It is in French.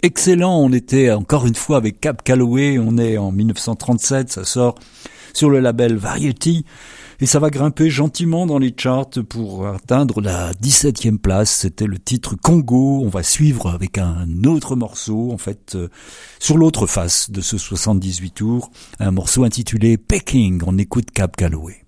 excellent. On était encore une fois avec Cab Calloway, on est en 1937, ça sort sur le label Variety et ça va grimper gentiment dans les charts pour atteindre la 17e place. C'était le titre Congo. On va suivre avec un autre morceau, en fait, sur l'autre face de ce 78 tours, un morceau intitulé Peking. On écoute Cab Calloway.